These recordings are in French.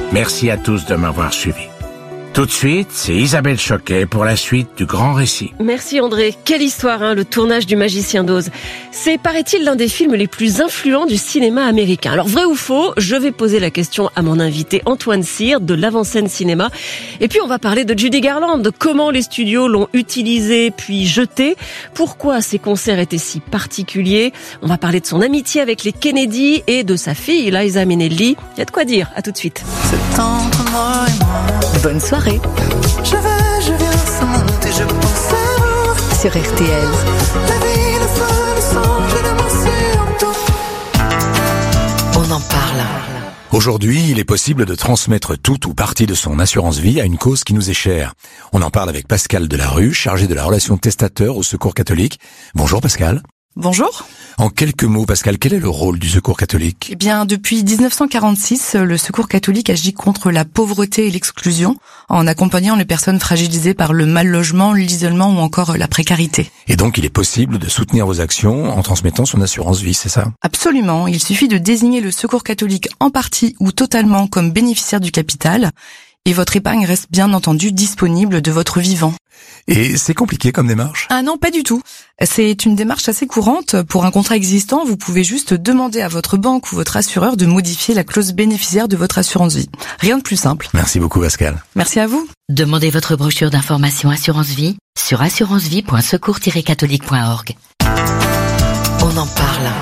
Merci à tous de m'avoir suivi. Tout de suite, c'est Isabelle Choquet pour la suite du Grand Récit. Merci André. Quelle histoire, le tournage du Magicien d'Oz. C'est, paraît-il, l'un des films les plus influents du cinéma américain. Alors, vrai ou faux, je vais poser la question à mon invité Antoine Cyr de l'Avant-Scène Cinéma. Et puis, on va parler de Judy Garland, de comment les studios l'ont utilisé puis jeté, pourquoi ses concerts étaient si particuliers. On va parler de son amitié avec les Kennedy et de sa fille, Liza Minnelli. Il y a de quoi dire. À tout de suite. C'est entre moi et moi. Bonne soirée. Je viens, ça monte et je pense à vous. Sur RTL. La vie, le feu, le sang, je le mentionne tout. On en parle. Aujourd'hui, il est possible de transmettre tout ou partie de son assurance vie à une cause qui nous est chère. On en parle avec Pascal Delarue, chargé de la relation testateur au Secours catholique. Bonjour Pascal. Bonjour. En quelques mots, Pascal, quel est le rôle du Secours catholique ? Eh bien, depuis 1946, le Secours catholique agit contre la pauvreté et l'exclusion en accompagnant les personnes fragilisées par le mal-logement, l'isolement ou encore la précarité. Et donc, il est possible de soutenir vos actions en transmettant son assurance vie, c'est ça ? Absolument. Il suffit de désigner le Secours catholique en partie ou totalement comme bénéficiaire du capital et votre épargne reste bien entendu disponible de votre vivant. Et c'est compliqué comme démarche ? Ah non, pas du tout. C'est une démarche assez courante. Pour un contrat existant, vous pouvez juste demander à votre banque ou votre assureur de modifier la clause bénéficiaire de votre assurance vie. Rien de plus simple. Merci beaucoup Pascal. Merci à vous. Demandez votre brochure d'information assurance vie sur assurancevie.secours-catholique.org. On en parle.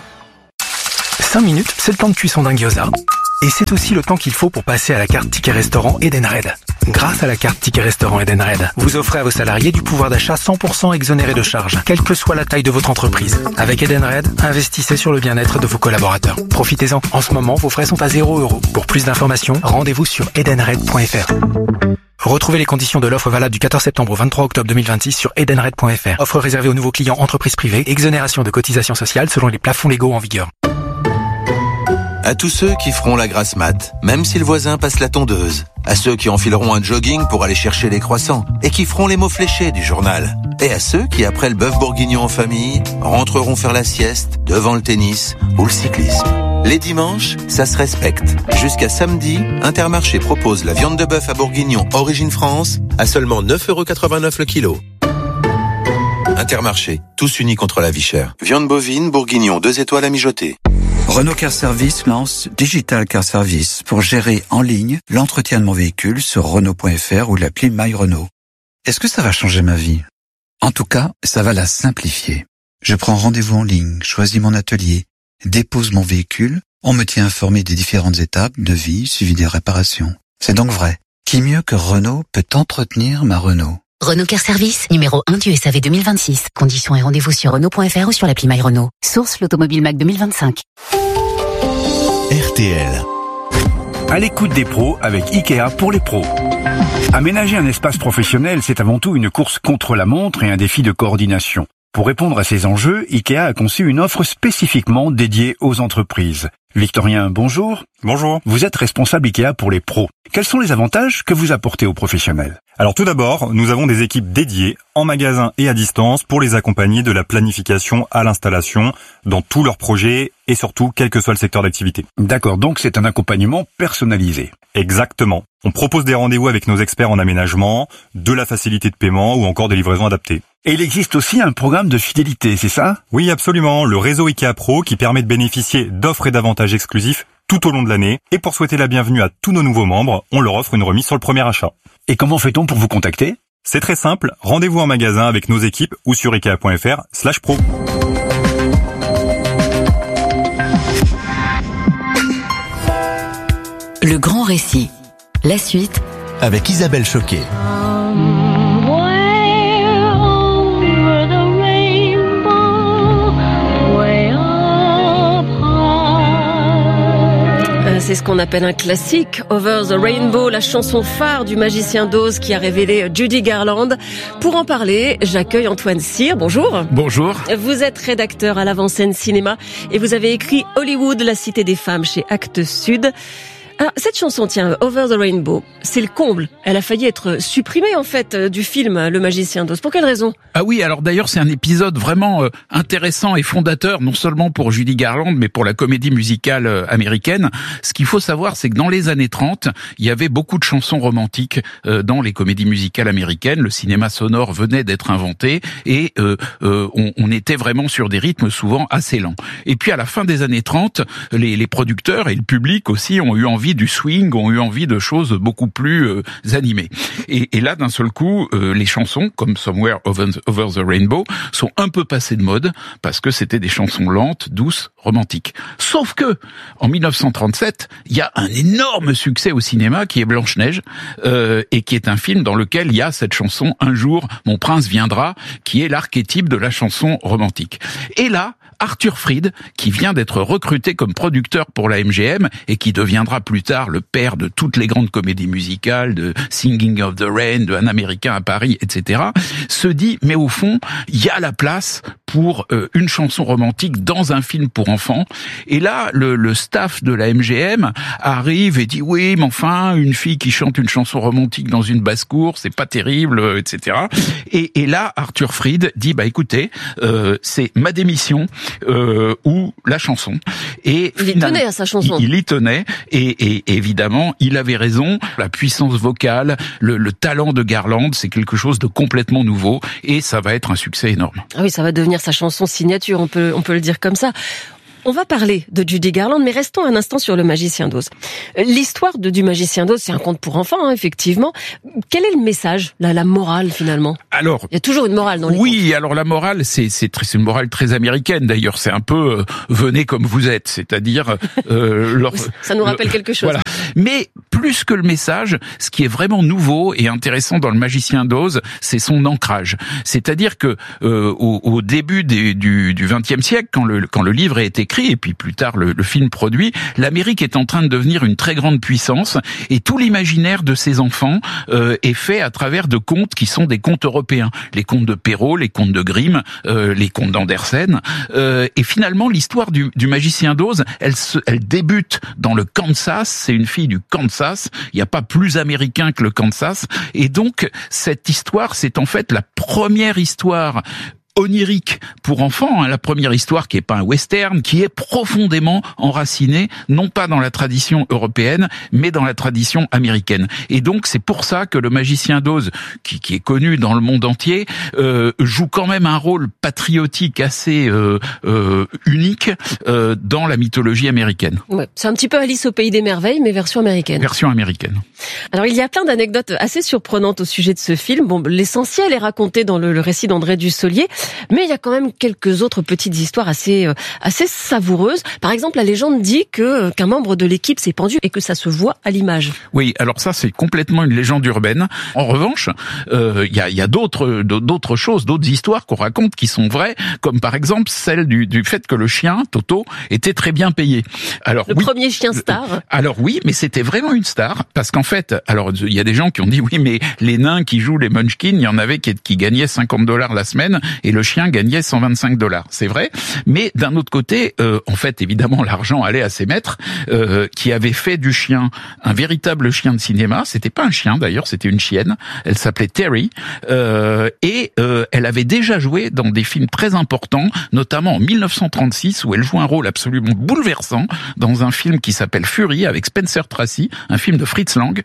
5 minutes, c'est le temps de cuisson d'un gyoza. Et c'est aussi le temps qu'il faut pour passer à la carte Ticket Restaurant Edenred. Grâce à la carte Ticket Restaurant Edenred, vous offrez à vos salariés du pouvoir d'achat 100% exonéré de charges, quelle que soit la taille de votre entreprise. Avec Edenred, investissez sur le bien-être de vos collaborateurs. Profitez-en. En ce moment, vos frais sont à 0 €. Pour plus d'informations, rendez-vous sur edenred.fr. Retrouvez les conditions de l'offre valable du 14 septembre au 23 octobre 2026 sur edenred.fr. Offre réservée aux nouveaux clients entreprises privées, exonération de cotisations sociales selon les plafonds légaux en vigueur. À tous ceux qui feront la grasse mat, même si le voisin passe la tondeuse. À ceux qui enfileront un jogging pour aller chercher les croissants et qui feront les mots fléchés du journal. Et à ceux qui, après le bœuf bourguignon en famille, rentreront faire la sieste devant le tennis ou le cyclisme. Les dimanches, ça se respecte. Jusqu'à samedi, Intermarché propose la viande de bœuf à bourguignon origine France à seulement 9,89 € le kilo. Intermarché, tous unis contre la vie chère. Viande bovine, bourguignon, 2 étoiles à mijoter. Renault Car Service lance Digital Car Service pour gérer en ligne l'entretien de mon véhicule sur Renault.fr ou l'appli My Renault. Est-ce que ça va changer ma vie ? En tout cas, ça va la simplifier. Je prends rendez-vous en ligne, choisis mon atelier, dépose mon véhicule, on me tient informé des différentes étapes, devis, suivi des réparations. C'est donc vrai. Qui mieux que Renault peut entretenir ma Renault ? Renault Car Service, numéro 1 du SAV 2026. Conditions et rendez-vous sur Renault.fr ou sur l'appli My Renault. Source l'Automobile Mac 2025. RTL. À l'écoute des pros avec Ikea pour les pros. Aménager un espace professionnel, c'est avant tout une course contre la montre et un défi de coordination. Pour répondre à ces enjeux, Ikea a conçu une offre spécifiquement dédiée aux entreprises. Victorien, bonjour. Bonjour. Vous êtes responsable Ikea pour les pros. Quels sont les avantages que vous apportez aux professionnels ? Alors tout d'abord, nous avons des équipes dédiées en magasin et à distance pour les accompagner de la planification à l'installation dans tous leurs projets et surtout quel que soit le secteur d'activité. D'accord, donc c'est un accompagnement personnalisé. Exactement. On propose des rendez-vous avec nos experts en aménagement, de la facilité de paiement ou encore des livraisons adaptées. Et il existe aussi un programme de fidélité, c'est ça ? Oui, absolument. Le réseau Ikea Pro qui permet de bénéficier d'offres et d'avantages exclusifs tout au long de l'année. Et pour souhaiter la bienvenue à tous nos nouveaux membres, on leur offre une remise sur le premier achat. Et comment fait-on pour vous contacter ? C'est très simple. Rendez-vous en magasin avec nos équipes ou sur ikea.fr/pro. Le Grand Récit. La suite avec Isabelle Choquet. C'est ce qu'on appelle un classique, Over the Rainbow, la chanson phare du Magicien d'Oz qui a révélé Judy Garland. Pour en parler, j'accueille Antoine Cyr. Bonjour. Bonjour. Vous êtes rédacteur à l'Avant-Scène Cinéma et vous avez écrit Hollywood, la cité des femmes chez Actes Sud. Alors, cette chanson, tiens, Over the Rainbow, c'est le comble. Elle a failli être supprimée, en fait, du film Le Magicien d'Oz. Pour quelle raison? Ah oui, alors d'ailleurs, c'est un épisode vraiment intéressant et fondateur, non seulement pour Judy Garland, mais pour la comédie musicale américaine. Ce qu'il faut savoir, c'est que dans les années 30, il y avait beaucoup de chansons romantiques dans les comédies musicales américaines. Le cinéma sonore venait d'être inventé et on était vraiment sur des rythmes souvent assez lents. Et puis à la fin des années 30, les producteurs et le public aussi ont eu envie du swing, ont eu envie de choses beaucoup plus animées. Et là, d'un seul coup, les chansons, comme Somewhere Over the Rainbow, sont un peu passées de mode parce que c'était des chansons lentes, douces, romantiques. Sauf que, en 1937, il y a un énorme succès au cinéma qui est Blanche-Neige, et qui est un film dans lequel il y a cette chanson « Un jour, mon prince viendra », qui est l'archétype de la chanson romantique. Et là, Arthur Freed, qui vient d'être recruté comme producteur pour la MGM et qui deviendra plus tard le père de toutes les grandes comédies musicales, de Singing of the Rain, de Un Américain à Paris, etc., se dit, mais au fond, il y a la place pour une chanson romantique dans un film pour enfants. Et là, le staff de la MGM arrive et dit, oui, mais enfin, une fille qui chante une chanson romantique dans une basse-cour, c'est pas terrible, etc. Et là, Arthur Freed dit, bah écoutez, c'est ma démission, ou la chanson. Et il y tenait à sa chanson. Il y tenait, et évidemment, il avait raison. La puissance vocale, le talent de Garland, c'est quelque chose de complètement nouveau, et ça va être un succès énorme. Ah oui, ça va devenir sa chanson signature, on peut le dire comme ça. On va parler de Judy Garland, mais restons un instant sur Le Magicien d'Oz. L'histoire du Magicien d'Oz, c'est un conte pour enfants, hein, effectivement. Quel est le message, la morale, finalement? Alors, il y a toujours une morale dans les contes. Oui, alors la morale, c'est une morale très américaine, d'ailleurs. C'est un peu venez comme vous êtes, c'est-à-dire... ça nous rappelle quelque chose. Voilà. Mais plus que le message, ce qui est vraiment nouveau et intéressant dans Le Magicien d'Oz, c'est son ancrage. C'est-à-dire que au début du XXe siècle, quand le livre a été écrit, et puis plus tard le film produit, l'Amérique est en train de devenir une très grande puissance, et tout l'imaginaire de ses enfants est fait à travers de contes qui sont des contes européens. Les contes de Perrault, les contes de Grimm, les contes d'Andersen. Et finalement, l'histoire du Magicien d'Oz, elle débute dans le Kansas. C'est une fille du Kansas. Il n'y a pas plus américain que le Kansas. Et donc, cette histoire, c'est en fait la première histoire onirique pour enfants, hein, la première histoire qui est pas un western, qui est profondément enracinée, non pas dans la tradition européenne, mais dans la tradition américaine. Et donc c'est pour ça que le Magicien d'Oz, qui est connu dans le monde entier, joue quand même un rôle patriotique assez unique dans la mythologie américaine. Ouais, c'est un petit peu Alice au pays des merveilles, mais version américaine. Version américaine. Alors il y a plein d'anecdotes assez surprenantes au sujet de ce film. Bon, l'essentiel est raconté dans le récit d'André Dussolier. Mais il y a quand même quelques autres petites histoires assez savoureuses. Par exemple, la légende dit qu'un membre de l'équipe s'est pendu et que ça se voit à l'image. Oui, alors ça c'est complètement une légende urbaine. En revanche, il y a d'autres choses, d'autres histoires qu'on raconte qui sont vraies, comme par exemple celle du fait que le chien Toto était très bien payé. Alors le premier chien star. Alors oui, mais c'était vraiment une star parce qu'en fait, alors il y a des gens qui ont dit oui, mais les nains qui jouent les Munchkins, il y en avait qui gagnaient $50 la semaine et le chien gagnait $125. C'est vrai, mais d'un autre côté, en fait, évidemment, l'argent allait à ses maîtres qui avaient fait du chien un véritable chien de cinéma. C'était pas un chien d'ailleurs, c'était une chienne. Elle s'appelait Terry et elle avait déjà joué dans des films très importants, notamment en 1936 où elle joue un rôle absolument bouleversant dans un film qui s'appelle Fury avec Spencer Tracy, un film de Fritz Lang.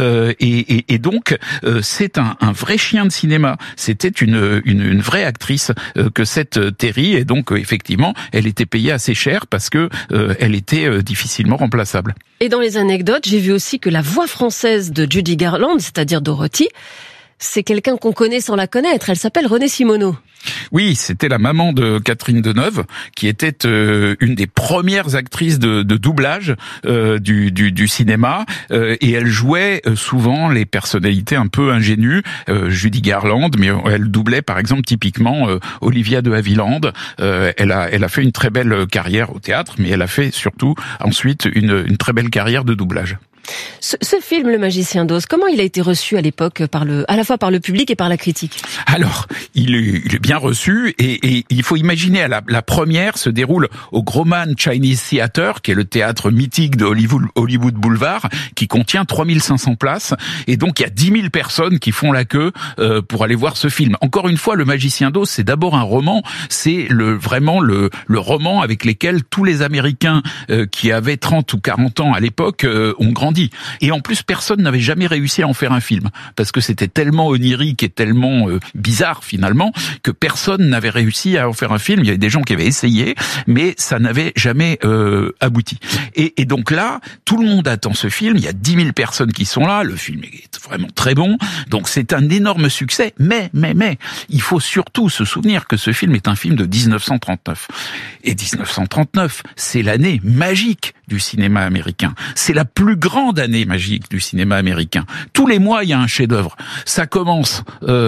Et donc c'est un vrai chien de cinéma. C'était une vraie actrice que cette Terry, et donc effectivement elle était payée assez cher parce que elle était difficilement remplaçable. Et dans les anecdotes, j'ai vu aussi que la voix française de Judy Garland, c'est-à-dire Dorothy, c'est quelqu'un qu'on connaît sans la connaître. Elle s'appelle Renée Simoneau. Oui, c'était la maman de Catherine Deneuve, qui était une des premières actrices de doublage du cinéma, et elle jouait souvent les personnalités un peu ingénues, Judy Garland, mais elle doublait par exemple typiquement Olivia de Havilland. Elle a fait une très belle carrière au théâtre, mais elle a fait surtout ensuite une très belle carrière de doublage. Ce film, Le Magicien d'Oz, comment il a été reçu à l'époque à la fois par le public et par la critique? Alors, il est bien reçu et il faut imaginer la première se déroule au Grauman Chinese Theatre, qui est le théâtre mythique de Hollywood Boulevard, qui contient 3500 places. Et donc, il y a 10 000 personnes qui font la queue pour aller voir ce film. Encore une fois, Le Magicien d'Oz, c'est d'abord un roman. C'est vraiment le roman avec lequel tous les Américains qui avaient 30 ou 40 ans à l'époque ont grandi. Et en plus, personne n'avait jamais réussi à en faire un film, parce que c'était tellement onirique et tellement bizarre finalement, que personne n'avait réussi à en faire un film. Il y avait des gens qui avaient essayé, mais ça n'avait jamais abouti. Et donc là, tout le monde attend ce film, il y a 10 000 personnes qui sont là, le film est vraiment très bon, donc c'est un énorme succès, mais, il faut surtout se souvenir que ce film est un film de 1939. Et 1939, c'est l'année magique du cinéma américain. C'est la plus grande année magique du cinéma américain. Tous les mois, il y a un chef-d'œuvre. Ça commence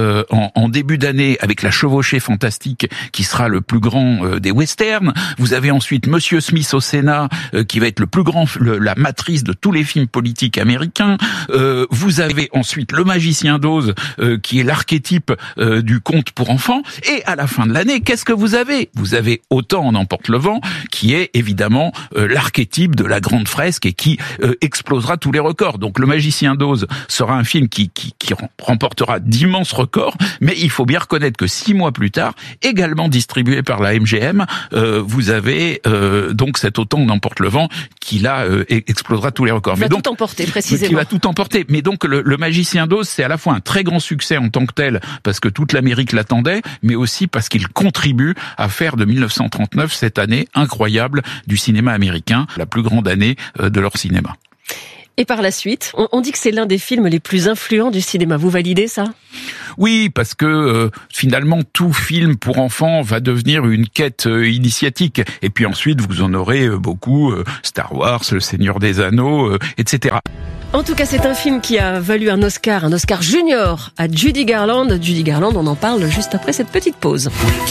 en début d'année avec La Chevauchée fantastique, qui sera le plus grand des westerns. Vous avez ensuite Monsieur Smith au Sénat, qui va être le plus grand, la matrice de tous les films politiques américains. Vous avez ensuite Le Magicien d'Oz, qui est l'archétype du conte pour enfants. Et à la fin de l'année, qu'est-ce que vous avez? Vous avez Autant en emporte le vent, qui est évidemment l'archétype de la grande fresque et qui explosera tous les records. Donc Le Magicien d'Oz sera un film qui remportera d'immenses records, mais il faut bien reconnaître que 6 mois plus tard, également distribué par la MGM, vous avez donc cet Autant en emporte le vent qui là explosera tous les records. Il va tout emporter, précisément. Qui va tout emporter. Mais donc le Magicien d'Oz, c'est à la fois un très grand succès en tant que tel, parce que toute l'Amérique l'attendait, mais aussi parce qu'il contribue à faire de 1939 cette année incroyable du cinéma américain, la plus grande année de leur cinéma. Et par la suite, on dit que c'est l'un des films les plus influents du cinéma. Vous validez ça? Oui, parce que finalement, tout film pour enfants va devenir une quête initiatique. Et puis ensuite, vous en aurez beaucoup, Star Wars, Le Seigneur des Anneaux, etc. En tout cas, c'est un film qui a valu un Oscar junior à Judy Garland. Judy Garland, on en parle juste après cette petite pause.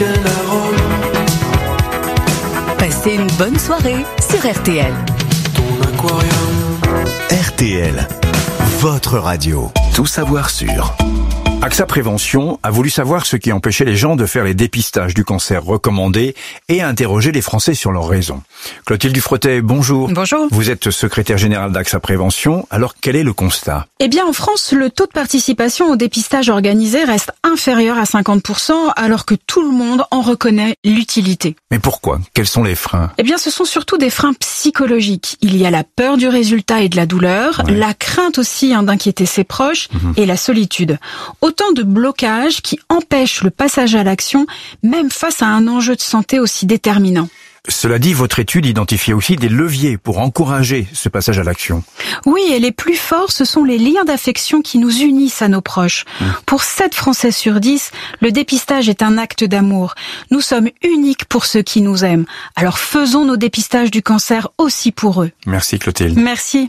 Passez une bonne soirée sur RTL. RTL, votre radio. Tout savoir sur... AXA Prévention a voulu savoir ce qui empêchait les gens de faire les dépistages du cancer recommandés et a interrogé les Français sur leurs raisons. Clotilde Dufretet, bonjour. Bonjour. Vous êtes secrétaire générale d'AXA Prévention. Alors, quel est le constat? Eh bien, en France, le taux de participation au dépistage organisé reste inférieur à 50%, alors que tout le monde en reconnaît l'utilité. Mais pourquoi? Quels sont les freins? Eh bien, ce sont surtout des freins psychologiques. Il y a la peur du résultat et de la douleur, la crainte aussi d'inquiéter ses proches et la solitude. Autant de blocages qui empêchent le passage à l'action, même face à un enjeu de santé aussi déterminant. Cela dit, votre étude identifiait aussi des leviers pour encourager ce passage à l'action. Oui, et les plus forts, ce sont les liens d'affection qui nous unissent à nos proches. Pour 7 Français sur 10, le dépistage est un acte d'amour. Nous sommes uniques pour ceux qui nous aiment. Alors faisons nos dépistages du cancer aussi pour eux. Merci Clotilde. Merci.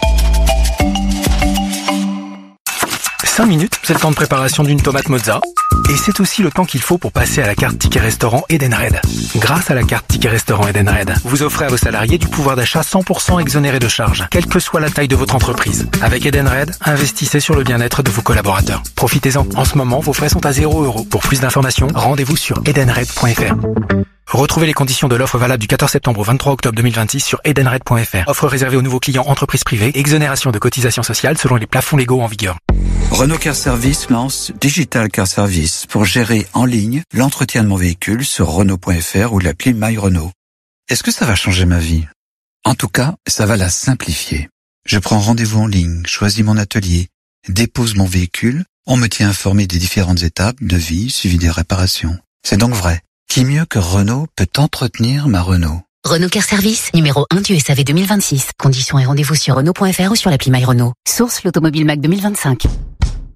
5 minutes, c'est le temps de préparation d'une tomate mozza. Et c'est aussi le temps qu'il faut pour passer à la carte Ticket Restaurant Edenred. Grâce à la carte Ticket Restaurant Edenred, vous offrez à vos salariés du pouvoir d'achat 100% exonéré de charges, quelle que soit la taille de votre entreprise. Avec Edenred, investissez sur le bien-être de vos collaborateurs. Profitez-en. En ce moment, vos frais sont à 0 €. Pour plus d'informations, rendez-vous sur edenred.fr. Retrouvez les conditions de l'offre valable du 14 septembre au 23 octobre 2026 sur edenred.fr. Offre réservée aux nouveaux clients entreprises privées. Exonération de cotisations sociales selon les plafonds légaux en vigueur. Renault Car Service lance Digital Car Service pour gérer en ligne l'entretien de mon véhicule sur Renault.fr ou l'appli My Renault. Est-ce que ça va changer ma vie? En tout cas, ça va la simplifier. Je prends rendez-vous en ligne, choisis mon atelier, dépose mon véhicule, on me tient informé des différentes étapes, devis, suivi des réparations. C'est donc vrai. Qui mieux que Renault peut entretenir ma Renault? Renault Car Service, numéro 1 du SAV 2026. Conditions et rendez-vous sur Renault.fr ou sur l'appli My Renault. Source l'Automobile Mac 2025.